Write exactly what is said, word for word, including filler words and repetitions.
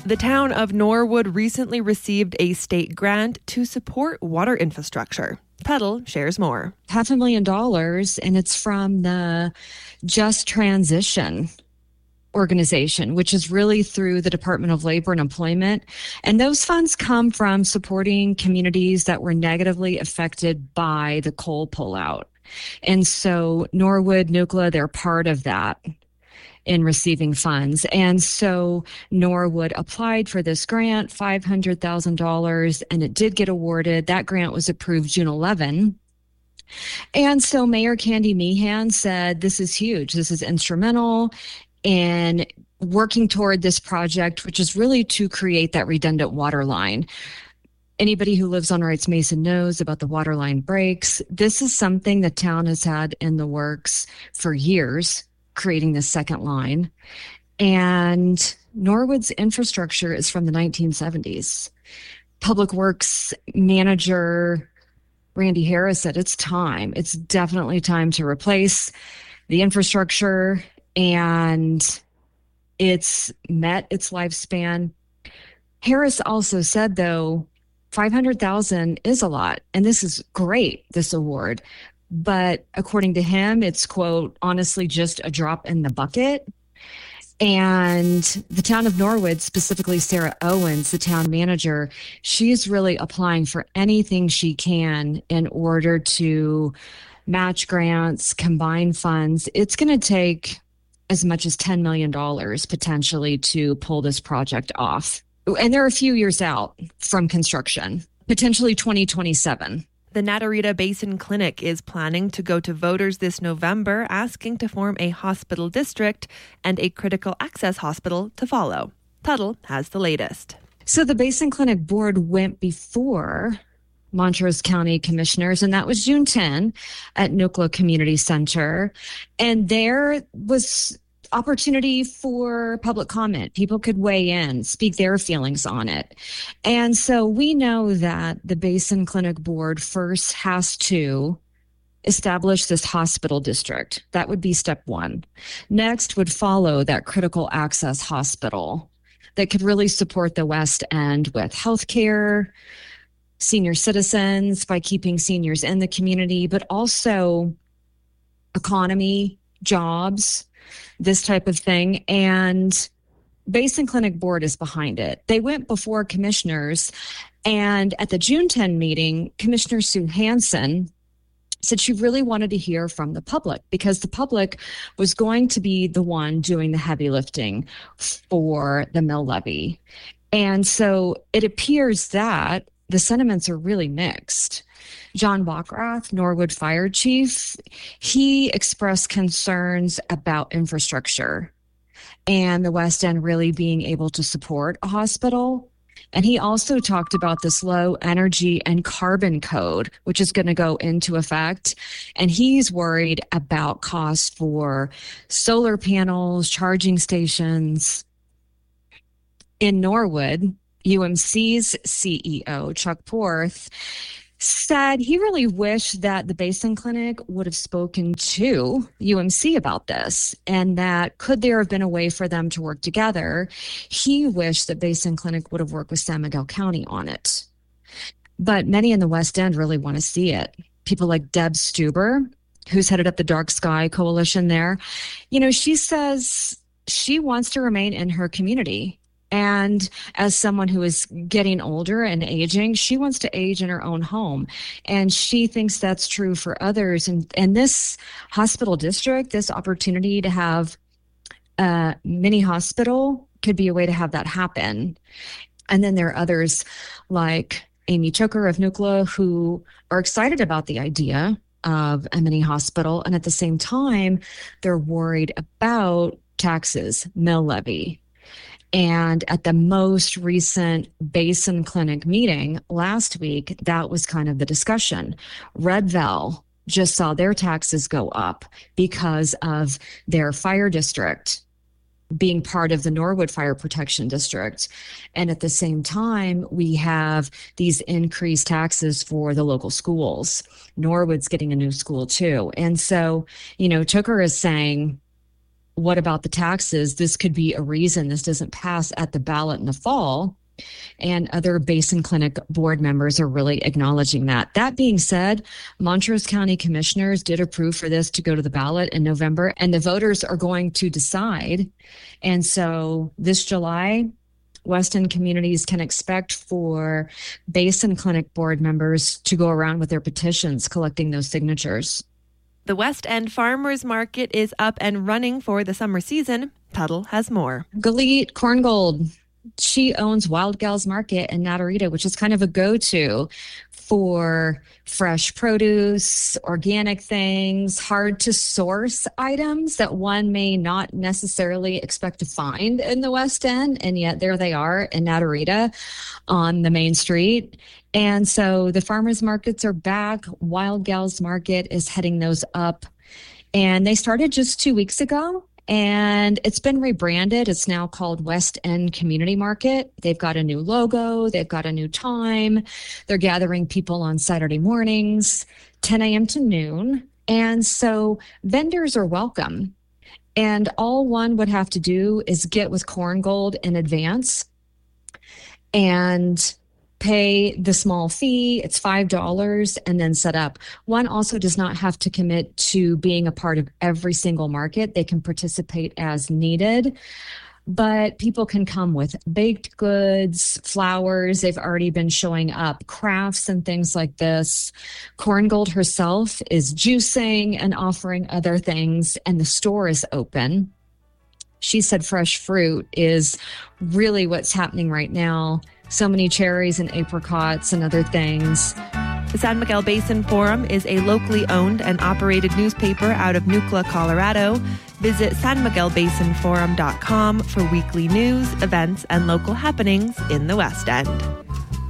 The town of Norwood recently received a state grant to support water infrastructure. Tuttle shares more. Half a million dollars, and it's from the Just Transition organization, which is really through the Department of Labor and Employment. And those funds come from supporting communities that were negatively affected by the coal pullout. And so Norwood, Nucla, they're part of that in receiving funds. And so Norwood applied for this grant, five hundred thousand dollars, and it did get awarded. That grant was approved June eleventh. And so Mayor Candy Meehan said, this is huge. This is instrumental in working toward this project, which is really to create that redundant water line. Anybody who lives on Wrights Mason knows about the water line breaks. This is something the town has had in the works for years, creating this second line. And Norwood's infrastructure is from the nineteen seventies. Public Works manager Randy Harris said it's time. It's definitely time to replace the infrastructure, and it's met its lifespan. Harris also said, though, five hundred thousand dollars is a lot, and this is great, this award. But according to him, it's, quote, honestly just a drop in the bucket. And the town of Norwood, specifically Sarah Owens, the town manager, she's really applying for anything she can in order to match grants, combine funds. It's going to take as much as ten million dollars potentially to pull this project off. And they're a few years out from construction, potentially twenty twenty-seven. The Natarita Basin Clinic is planning to go to voters this November, asking to form a hospital district and a critical access hospital to follow. Tuttle has the latest. So the Basin Clinic board went before Montrose County commissioners, and that was June tenth at Nucla Community Center. And there was opportunity for public comment. People could weigh in, speak their feelings on it. And so we know that the Basin Clinic board first has to establish this hospital district. That would be step one. Next would follow that critical access hospital that could really support the West End with healthcare, senior citizens by keeping seniors in the community, but also economy, jobs, this type of thing. And Basin Clinic board is behind it. They went before commissioners, and at the June tenth meeting, Commissioner Sue Hansen said she really wanted to hear from the public because the public was going to be the one doing the heavy lifting for the mill levy. And so it appears that the sentiments are really mixed. John Bockrath, Norwood Fire Chief, he expressed concerns about infrastructure and the West End really being able to support a hospital. And he also talked about this low energy and carbon code, which is going to go into effect. And he's worried about costs for solar panels, charging stations. In Norwood, U M C's C E O, Chuck Porth, said he really wished that the Basin Clinic would have spoken to U M C about this, and that could there have been a way for them to work together. He wished that Basin Clinic would have worked with San Miguel County on it. But many in the West End really want to see it. People like Deb Stuber, who's headed up the Dark Sky Coalition there, you know, she says she wants to remain in her community. And as someone who is getting older and aging, she wants to age in her own home. And she thinks that's true for others. And, and this hospital district, this opportunity to have a mini hospital could be a way to have that happen. And then there are others like Amy Choker of Nucla who are excited about the idea of a mini hospital. And at the same time, they're worried about taxes, mill levy. And at the most recent Basin Clinic meeting last week, that was kind of the discussion. Redville just saw their taxes go up because of their fire district being part of the Norwood Fire Protection District. And at the same time, we have these increased taxes for the local schools. Norwood's getting a new school too. And so, you know, Tucker is saying, what about the taxes? This could be a reason this doesn't pass at the ballot in the fall. And other Basin Clinic board members are really acknowledging that. That being said, Montrose County commissioners did approve for this to go to the ballot in November, and the voters are going to decide. And so this July, West End communities can expect for Basin Clinic board members to go around with their petitions, collecting those signatures. The West End Farmers Market is up and running for the summer season. Tuttle has more. Galit Korngold. She owns Wild Gals Market in Natarita, which is kind of a go-to for fresh produce, organic things, hard to source items that one may not necessarily expect to find in the West End. And yet there they are in Natarita on the main street. And so the farmers markets are back. Wild Gals Market is heading those up. And they started just two weeks ago. And it's been rebranded. It's now called West End Community Market. They've got a new logo. They've got a new time. They're gathering people on Saturday mornings, ten a.m. to noon. And so vendors are welcome. And all one would have to do is get with Korngold in advance and pay the small fee. It's five dollars and then set up. One also does not have to commit to being a part of every single market. They can participate as needed, but people can come with baked goods, flowers. They've already been showing up, crafts and things like this. Korngold herself is juicing and offering other things, and the store is open. She said fresh fruit is really what's happening right now. So many cherries and apricots and other things. The San Miguel Basin Forum is a locally owned and operated newspaper out of Nucla, Colorado. Visit san miguel basin forum dot com for weekly news, events, and local happenings in the West End.